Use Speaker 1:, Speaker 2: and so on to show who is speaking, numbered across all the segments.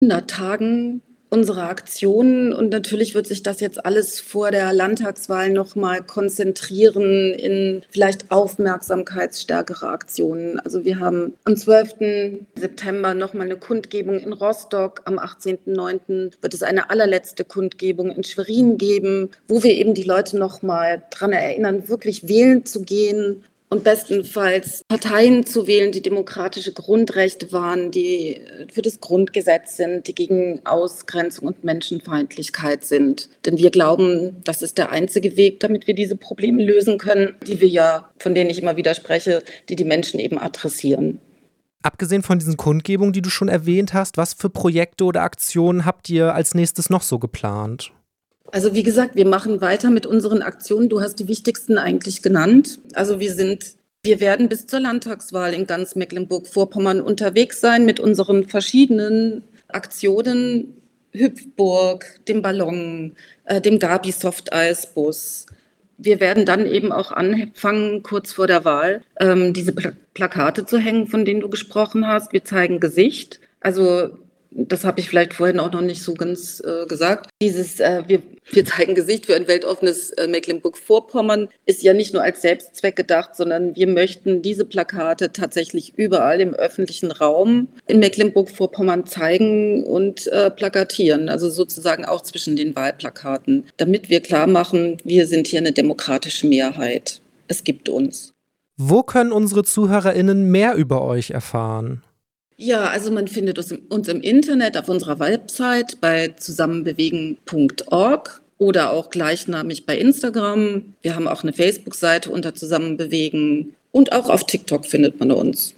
Speaker 1: 100 Tagen unsere Aktionen und natürlich wird sich das jetzt alles vor der Landtagswahl nochmal konzentrieren in vielleicht aufmerksamkeitsstärkere Aktionen. Also wir haben am 12. September nochmal eine Kundgebung in Rostock, am 18.09. wird es eine allerletzte Kundgebung in Schwerin geben, wo wir eben die Leute nochmal daran erinnern, wirklich wählen zu gehen. Und bestenfalls Parteien zu wählen, die demokratische Grundrechte wahren, die für das Grundgesetz sind, die gegen Ausgrenzung und Menschenfeindlichkeit sind. Denn wir glauben, das ist der einzige Weg, damit wir diese Probleme lösen können, von denen ich immer wieder spreche, die Menschen eben adressieren.
Speaker 2: Abgesehen von diesen Kundgebungen, die du schon erwähnt hast, was für Projekte oder Aktionen habt ihr als nächstes noch so geplant?
Speaker 1: Also wie gesagt, wir machen weiter mit unseren Aktionen. Du hast die wichtigsten eigentlich genannt. Also wir werden bis zur Landtagswahl in ganz Mecklenburg-Vorpommern unterwegs sein mit unseren verschiedenen Aktionen. Hüpfburg, dem Ballon, dem Gabi Softeisbus. Wir werden dann eben auch anfangen, kurz vor der Wahl, diese Plakate zu hängen, von denen du gesprochen hast. Wir zeigen Gesicht. Also das habe ich vielleicht vorhin auch noch nicht so ganz gesagt. Wir zeigen Gesicht für ein weltoffenes Mecklenburg-Vorpommern ist ja nicht nur als Selbstzweck gedacht, sondern wir möchten diese Plakate tatsächlich überall im öffentlichen Raum in Mecklenburg-Vorpommern zeigen und plakatieren, also sozusagen auch zwischen den Wahlplakaten, damit wir klar machen, wir sind hier eine demokratische Mehrheit. Es gibt uns.
Speaker 2: Wo können unsere ZuhörerInnen mehr über euch erfahren?
Speaker 1: Ja, also man findet uns im Internet auf unserer Website bei zusammenbewegen.org oder auch gleichnamig bei Instagram. Wir haben auch eine Facebook-Seite unter Zusammenbewegen und auch auf TikTok findet man uns.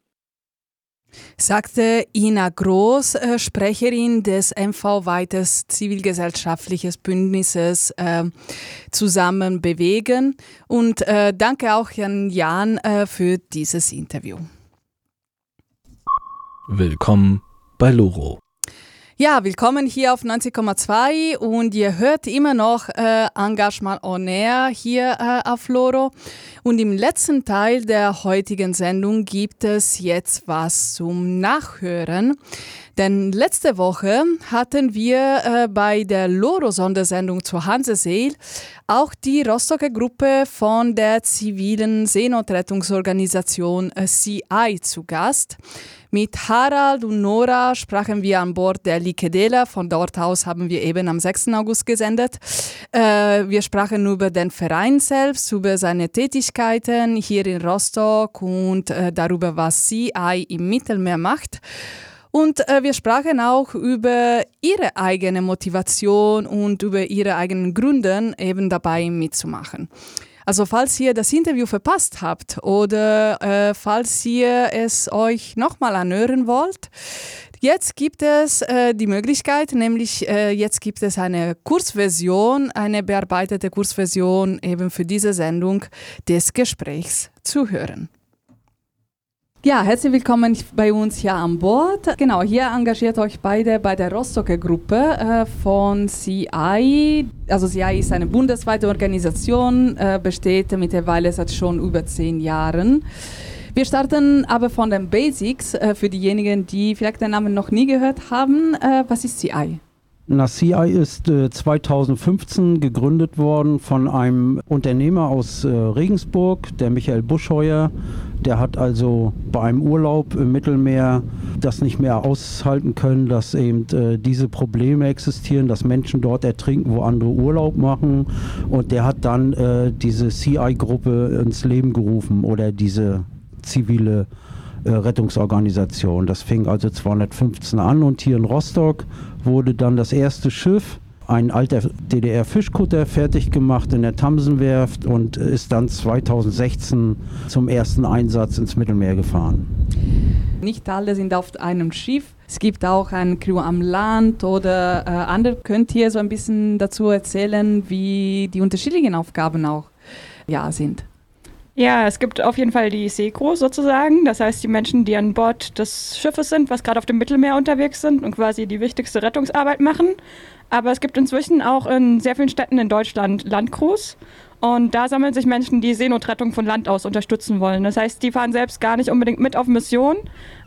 Speaker 3: Sagte Ina Groß, Sprecherin des MV-weites zivilgesellschaftliches Bündnisses Zusammenbewegen. Und danke auch an Jan für dieses Interview.
Speaker 4: Willkommen bei Loro.
Speaker 3: Ja, willkommen hier auf 90,2 und ihr hört immer noch Engagement on Air hier auf Loro. Und im letzten Teil der heutigen Sendung gibt es jetzt was zum Nachhören. Denn letzte Woche hatten wir bei der Loro-Sondersendung zur Hanseseel auch die Rostocker Gruppe von der zivilen Seenotrettungsorganisation CI zu Gast. Mit Harald und Nora sprachen wir an Bord der Likedela. Von dort aus haben wir eben am 6. August gesendet. Wir sprachen über den Verein selbst, über seine Tätigkeiten hier in Rostock und darüber, was CI im Mittelmeer macht. Und wir sprachen auch über ihre eigene Motivation und über ihre eigenen Gründe, eben dabei mitzumachen. Also falls ihr das Interview verpasst habt oder falls ihr es euch nochmal anhören wollt, jetzt gibt es die Möglichkeit, nämlich jetzt gibt es eine Kurzversion, eine bearbeitete Kurzversion eben für diese Sendung des Gesprächs zu hören. Ja, herzlich willkommen bei uns hier an Bord. Genau, hier engagiert euch beide bei der Rostocker Gruppe von CI. Also CI ist eine bundesweite Organisation, besteht mittlerweile seit schon über 10 Jahren. Wir starten aber von den Basics für diejenigen, die vielleicht den Namen noch nie gehört haben. Was ist CI?
Speaker 5: CI ist 2015 gegründet worden von einem Unternehmer aus Regensburg, der Michael Buschheuer. Der hat also bei einem Urlaub im Mittelmeer das nicht mehr aushalten können, dass eben diese Probleme existieren, dass Menschen dort ertrinken, wo andere Urlaub machen. Und der hat dann diese CI-Gruppe ins Leben gerufen oder diese zivile Rettungsorganisation. Das fing also 215 an und hier in Rostock wurde dann das erste Schiff, ein alter DDR-Fischkutter, fertig gemacht in der Tamsenwerft und ist dann 2016 zum ersten Einsatz ins Mittelmeer gefahren.
Speaker 3: Nicht alle sind auf einem Schiff. Es gibt auch eine Crew am Land oder andere. Könnt ihr so ein bisschen dazu erzählen, wie die unterschiedlichen Aufgaben auch sind?
Speaker 6: Ja, es gibt auf jeden Fall die Seecrew sozusagen, das heißt die Menschen, die an Bord des Schiffes sind, was gerade auf dem Mittelmeer unterwegs sind und quasi die wichtigste Rettungsarbeit machen. Aber es gibt inzwischen auch in sehr vielen Städten in Deutschland Landcrews und da sammeln sich Menschen, die Seenotrettung von Land aus unterstützen wollen. Das heißt, die fahren selbst gar nicht unbedingt mit auf Mission,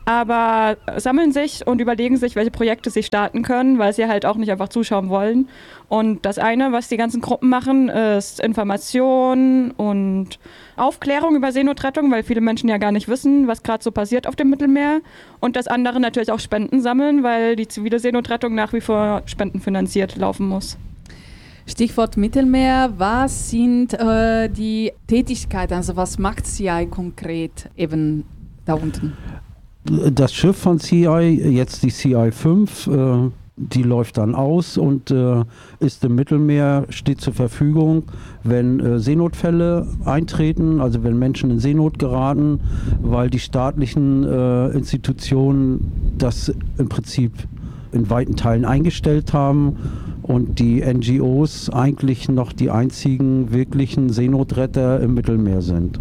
Speaker 6: aber sammeln sich und überlegen sich, welche Projekte sie starten können, weil sie halt auch nicht einfach zuschauen wollen. Und das eine, was die ganzen Gruppen machen, ist Information und Aufklärung über Seenotrettung, weil viele Menschen ja gar nicht wissen, was gerade so passiert auf dem Mittelmeer. Und das andere natürlich auch Spenden sammeln, weil die zivile Seenotrettung nach wie vor spendenfinanziert laufen muss.
Speaker 3: Stichwort Mittelmeer, was sind die Tätigkeiten, also was macht CI konkret eben da unten?
Speaker 5: Das Schiff von CI, jetzt die CI-5, die läuft dann aus und ist im Mittelmeer, steht zur Verfügung, wenn Seenotfälle eintreten, also wenn Menschen in Seenot geraten, weil die staatlichen Institutionen das im Prinzip in weiten Teilen eingestellt haben und die NGOs eigentlich noch die einzigen wirklichen Seenotretter im Mittelmeer sind.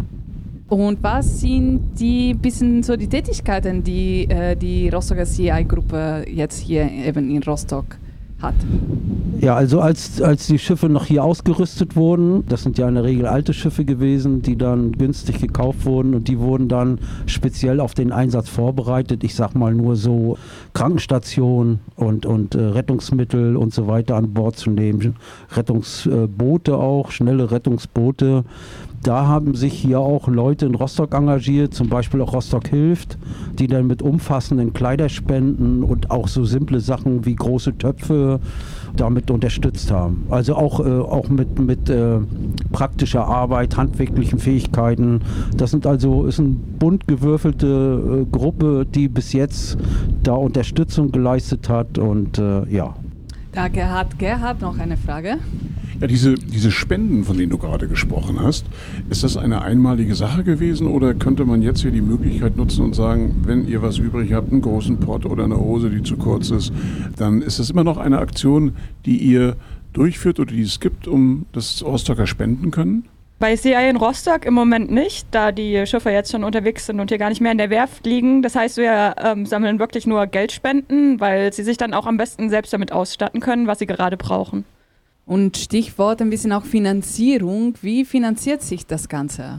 Speaker 3: Und was sind die Tätigkeiten, die die Rostocker CI-Gruppe jetzt hier eben in Rostock hat?
Speaker 5: Ja, also als die Schiffe noch hier ausgerüstet wurden, das sind ja in der Regel alte Schiffe gewesen, die dann günstig gekauft wurden und die wurden dann speziell auf den Einsatz vorbereitet. Ich sag mal nur so Krankenstationen und Rettungsmittel und so weiter an Bord zu nehmen. Rettungsboote auch, schnelle Rettungsboote. Da haben sich hier auch Leute in Rostock engagiert, zum Beispiel auch Rostock hilft, die dann mit umfassenden Kleiderspenden und auch so simple Sachen wie große Töpfe damit unterstützt haben. Also auch mit praktischer Arbeit, handwerklichen Fähigkeiten. Das ist eine bunt gewürfelte Gruppe, die bis jetzt da Unterstützung geleistet hat und ja.
Speaker 3: Da hat Gerhard noch eine Frage.
Speaker 7: Ja, diese Spenden, von denen du gerade gesprochen hast, ist das eine einmalige Sache gewesen oder könnte man jetzt hier die Möglichkeit nutzen und sagen, wenn ihr was übrig habt, einen großen Pott oder eine Hose, die zu kurz ist, dann ist das immer noch eine Aktion, die ihr durchführt oder die es gibt, um das Rostocker spenden können?
Speaker 6: Bei CI in Rostock im Moment nicht, da die Schiffe jetzt schon unterwegs sind und hier gar nicht mehr in der Werft liegen. Das heißt, wir sammeln wirklich nur Geldspenden, weil sie sich dann auch am besten selbst damit ausstatten können, was sie gerade brauchen.
Speaker 3: Und Stichwort ein bisschen auch Finanzierung. Wie finanziert sich das Ganze?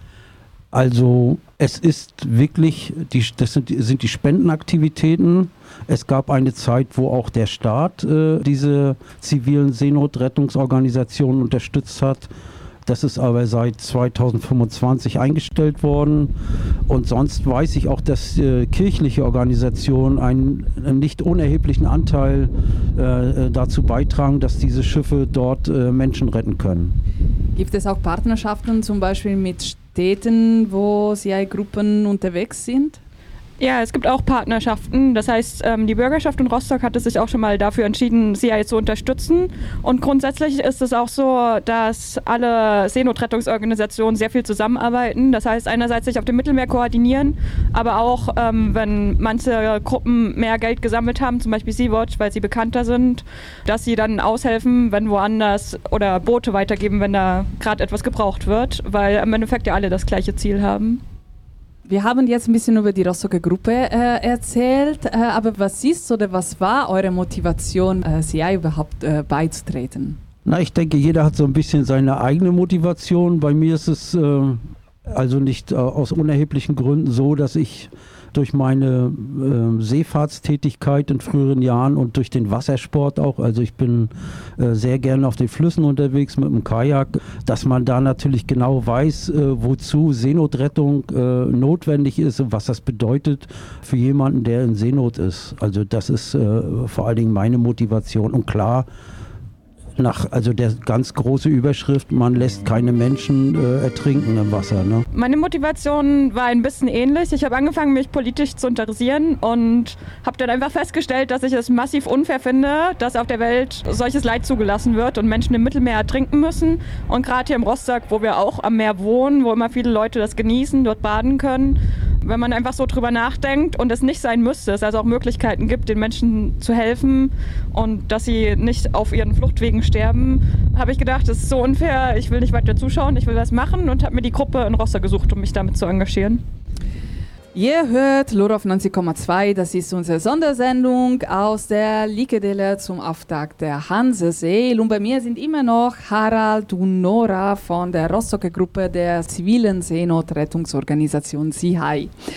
Speaker 5: Also es ist wirklich, das sind die Spendenaktivitäten. Es gab eine Zeit, wo auch der Staat diese zivilen Seenotrettungsorganisationen unterstützt hat. Das ist aber seit 2025 eingestellt worden. Und sonst weiß ich auch, dass kirchliche Organisationen einen nicht unerheblichen Anteil dazu beitragen, dass diese Schiffe dort Menschen retten können.
Speaker 3: Gibt es auch Partnerschaften zum Beispiel mit Städten, wo CI-Gruppen unterwegs sind?
Speaker 6: Ja, es gibt auch Partnerschaften. Das heißt, die Bürgerschaft in Rostock hatte sich auch schon mal dafür entschieden, CI zu unterstützen. Und grundsätzlich ist es auch so, dass alle Seenotrettungsorganisationen sehr viel zusammenarbeiten. Das heißt, einerseits sich auf dem Mittelmeer koordinieren, aber auch, wenn manche Gruppen mehr Geld gesammelt haben, zum Beispiel Sea-Watch, weil sie bekannter sind, dass sie dann aushelfen, wenn woanders oder Boote weitergeben, wenn da gerade etwas gebraucht wird, weil im Endeffekt ja alle das gleiche Ziel haben.
Speaker 3: Wir haben jetzt ein bisschen über die Rostocker Gruppe erzählt, aber was ist oder was war eure Motivation, CI überhaupt beizutreten?
Speaker 5: Na, ich denke, jeder hat so ein bisschen seine eigene Motivation. Bei mir ist es also nicht aus unerheblichen Gründen so, dass ich durch meine Seefahrtstätigkeit in früheren Jahren und durch den Wassersport auch, also ich bin sehr gerne auf den Flüssen unterwegs mit dem Kajak, dass man da natürlich genau weiß, wozu Seenotrettung notwendig ist und was das bedeutet für jemanden, der in Seenot ist. Also das ist vor allen Dingen meine Motivation und klar, also der ganz große Überschrift, man lässt keine Menschen ertrinken im Wasser. Ne?
Speaker 6: Meine Motivation war ein bisschen ähnlich. Ich habe angefangen, mich politisch zu interessieren und habe dann einfach festgestellt, dass ich es massiv unfair finde, dass auf der Welt solches Leid zugelassen wird und Menschen im Mittelmeer ertrinken müssen. Und gerade hier im Rostock, wo wir auch am Meer wohnen, wo immer viele Leute das genießen, dort baden können, wenn man einfach so drüber nachdenkt und es nicht sein müsste, es also auch Möglichkeiten gibt, den Menschen zu helfen und dass sie nicht auf ihren Fluchtwegen sterben, habe ich gedacht, das ist so unfair, ich will nicht weiter zuschauen, ich will was machen und habe mir die Gruppe in Rostock gesucht, um mich damit zu engagieren.
Speaker 3: Ihr hört LoRa auf 90,2, das ist unsere Sondersendung aus der Likedele zum Auftakt der Hansesee. Und bei mir sind immer noch Harald und Nora von der Rostocker Gruppe der zivilen Seenotrettungsorganisation CI.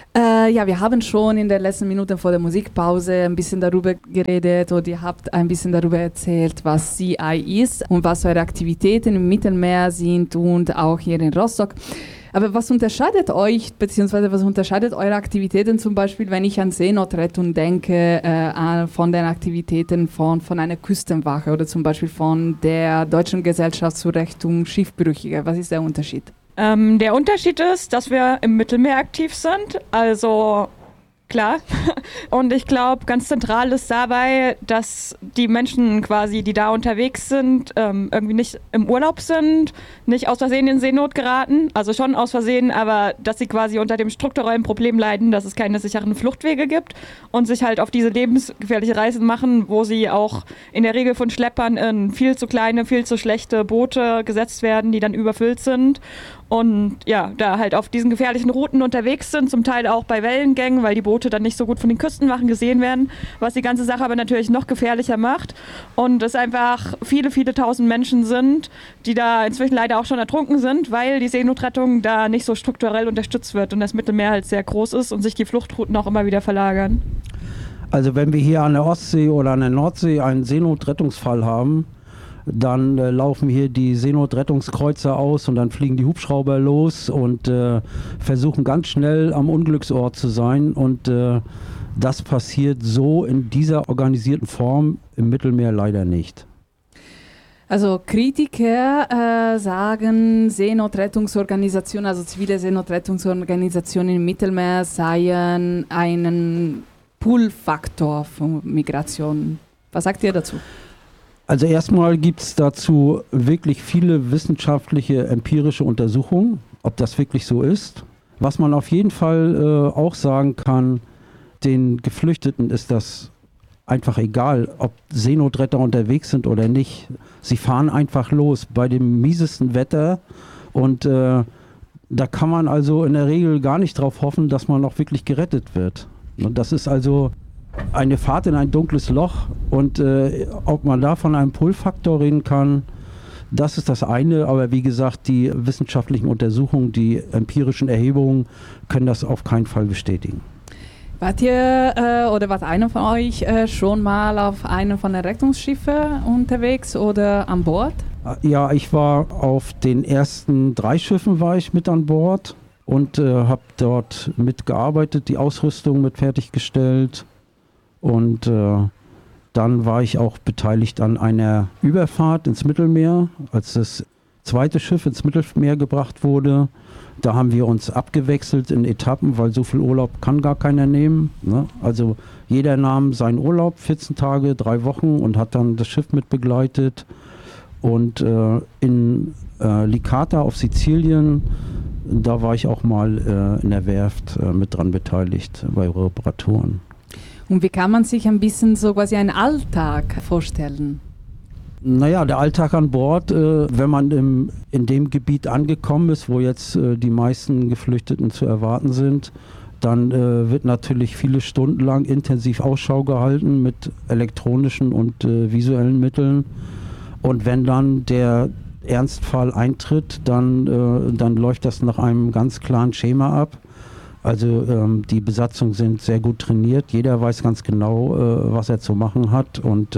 Speaker 3: Ja, wir haben schon in den letzten Minuten vor der Musikpause ein bisschen darüber geredet und ihr habt ein bisschen darüber erzählt, was CI ist und was eure Aktivitäten im Mittelmeer sind und auch hier in Rostock. Aber was unterscheidet euch, beziehungsweise was unterscheidet eure Aktivitäten zum Beispiel, wenn ich an Seenotrettung denke, von den Aktivitäten von einer Küstenwache oder zum Beispiel von der Deutschen Gesellschaft zur Rettung Schiffbrüchiger? Was ist der Unterschied?
Speaker 6: Der Unterschied ist, dass wir im Mittelmeer aktiv sind, also klar. Und ich glaube, ganz zentral ist dabei, dass die Menschen quasi, die da unterwegs sind, irgendwie nicht im Urlaub sind, nicht aus Versehen in Seenot geraten, also schon aus Versehen, aber dass sie quasi unter dem strukturellen Problem leiden, dass es keine sicheren Fluchtwege gibt und sich halt auf diese lebensgefährliche Reisen machen, wo sie auch in der Regel von Schleppern in viel zu kleine, viel zu schlechte Boote gesetzt werden, die dann überfüllt sind. Und ja, da halt auf diesen gefährlichen Routen unterwegs sind, zum Teil auch bei Wellengängen, weil die Boote dann nicht so gut von den Küstenwachen gesehen werden, was die ganze Sache aber natürlich noch gefährlicher macht. Und es einfach viele, viele tausend Menschen sind, die da inzwischen leider auch schon ertrunken sind, weil die Seenotrettung da nicht so strukturell unterstützt wird und das Mittelmeer halt sehr groß ist und sich die Fluchtrouten auch immer wieder verlagern.
Speaker 5: Also wenn wir hier an der Ostsee oder an der Nordsee einen Seenotrettungsfall haben, dann laufen hier die Seenotrettungskreuzer aus und dann fliegen die Hubschrauber los und versuchen ganz schnell am Unglücksort zu sein. Und das passiert so in dieser organisierten Form im Mittelmeer leider nicht.
Speaker 3: Also Kritiker sagen, Seenotrettungsorganisationen, also zivile Seenotrettungsorganisationen im Mittelmeer seien ein Pull-Faktor von Migration. Was sagt ihr dazu?
Speaker 5: Also erstmal gibt es dazu wirklich viele wissenschaftliche, empirische Untersuchungen, ob das wirklich so ist. Was man auf jeden Fall auch sagen kann, den Geflüchteten ist das einfach egal, ob Seenotretter unterwegs sind oder nicht. Sie fahren einfach los bei dem miesesten Wetter und da kann man also in der Regel gar nicht drauf hoffen, dass man auch wirklich gerettet wird. Und das ist also eine Fahrt in ein dunkles Loch und ob man da von einem Pull-Faktor reden kann, das ist das eine, aber wie gesagt, die wissenschaftlichen Untersuchungen, die empirischen Erhebungen können das auf keinen Fall bestätigen.
Speaker 3: Wart ihr oder wart einer von euch schon mal auf einem von den Rettungsschiffen unterwegs oder an Bord?
Speaker 5: Ja, ich war auf den ersten 3 Schiffen war ich mit an Bord und habe dort mitgearbeitet, die Ausrüstung mit fertiggestellt. Und dann war ich auch beteiligt an einer Überfahrt ins Mittelmeer, als das zweite Schiff ins Mittelmeer gebracht wurde. Da haben wir uns abgewechselt in Etappen, weil so viel Urlaub kann gar keiner nehmen. Ne? Also jeder nahm seinen Urlaub, 14 Tage, 3 Wochen und hat dann das Schiff mit begleitet. Und in Licata auf Sizilien, da war ich auch mal in der Werft mit dran beteiligt bei Reparaturen.
Speaker 3: Und wie kann man sich ein bisschen so quasi einen Alltag vorstellen?
Speaker 5: Naja, der Alltag an Bord, wenn man in dem Gebiet angekommen ist, wo jetzt die meisten Geflüchteten zu erwarten sind, dann wird natürlich viele Stunden lang intensiv Ausschau gehalten mit elektronischen und visuellen Mitteln. Und wenn dann der Ernstfall eintritt, dann läuft das nach einem ganz klaren Schema ab. Also die Besatzungen sind sehr gut trainiert, jeder weiß ganz genau, was er zu machen hat und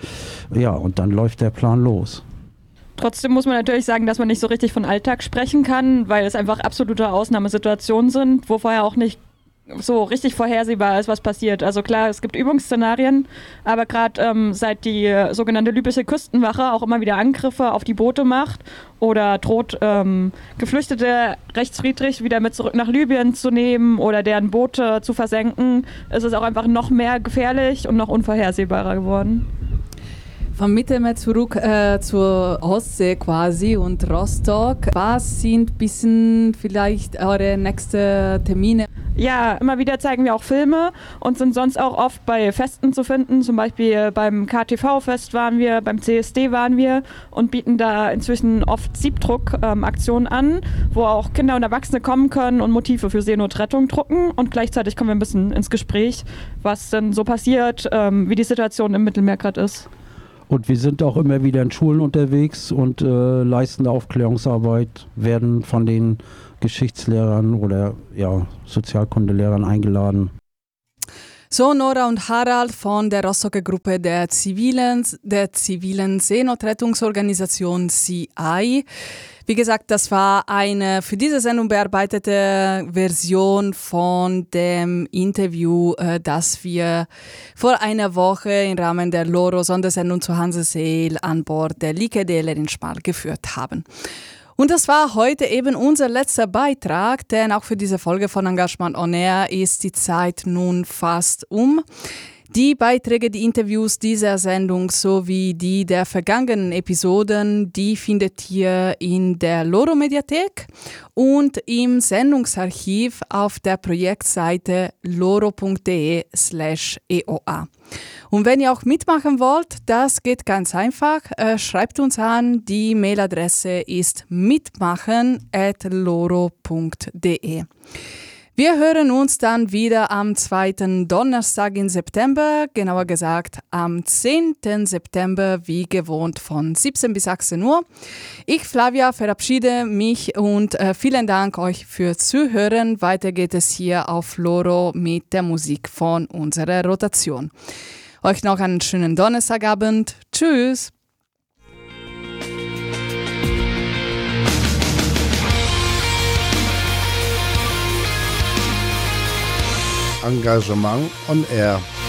Speaker 5: und dann läuft der Plan los.
Speaker 6: Trotzdem muss man natürlich sagen, dass man nicht so richtig von Alltag sprechen kann, weil es einfach absolute Ausnahmesituationen sind, wo vorher auch nicht so richtig vorhersehbar ist, was passiert. Also klar, es gibt Übungsszenarien, aber gerade seit die sogenannte libysche Küstenwache auch immer wieder Angriffe auf die Boote macht oder droht, Geflüchtete rechtswidrig wieder mit zurück nach Libyen zu nehmen oder deren Boote zu versenken, ist es auch einfach noch mehr gefährlich und noch unvorhersehbarer geworden.
Speaker 3: Vom Mittelmeer zurück zur Ostsee quasi und Rostock. Was sind ein bisschen vielleicht eure nächsten Termine?
Speaker 6: Ja, immer wieder zeigen wir auch Filme und sind sonst auch oft bei Festen zu finden. Zum Beispiel beim KTV-Fest waren wir, beim CSD waren wir und bieten da inzwischen oft Siebdruck-Aktionen an, wo auch Kinder und Erwachsene kommen können und Motive für Seenotrettung drucken. Und gleichzeitig kommen wir ein bisschen ins Gespräch, was denn so passiert, wie die Situation im Mittelmeer gerade ist.
Speaker 5: Und wir sind auch immer wieder in Schulen unterwegs und leisten Aufklärungsarbeit, werden von den Geschichtslehrern oder Sozialkundelehrern eingeladen.
Speaker 3: So Nora und Harald von der Rostocker Gruppe der zivilen Seenotrettungsorganisation CI. Wie gesagt, das war eine für diese Sendung bearbeitete Version von dem Interview, das wir vor einer Woche im Rahmen der Loro-Sondersendung zu Hanseseel an Bord der Likedäler in Schmal geführt haben. Und das war heute eben unser letzter Beitrag, denn auch für diese Folge von Engagement On Air ist die Zeit nun fast um. Die Beiträge, die Interviews dieser Sendung sowie die der vergangenen Episoden, die findet ihr in der Loro-Mediathek und im Sendungsarchiv auf der Projektseite loro.de/eoa. Und wenn ihr auch mitmachen wollt, das geht ganz einfach. Schreibt uns an, die Mailadresse ist mitmachen@loro.de. Wir hören uns dann wieder am 2. Donnerstag im September, genauer gesagt am 10. September, wie gewohnt von 17 bis 18 Uhr. Ich, Flavia, verabschiede mich und vielen Dank euch fürs Zuhören. Weiter geht es hier auf Loro mit der Musik von unserer Rotation. Euch noch einen schönen Donnerstagabend. Tschüss!
Speaker 8: Engagement on Air.